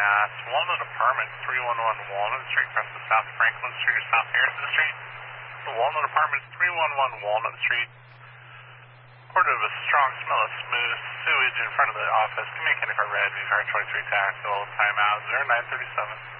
Mass. Walnut Apartments, 311 Walnut Street, across the South Franklin Street or South Harrison Street. Walnut Apartments, 311 Walnut Street. Report of a strong smell of smooth sewage in front of the office. Communicating for red, car 23 tax, old timeout 0937.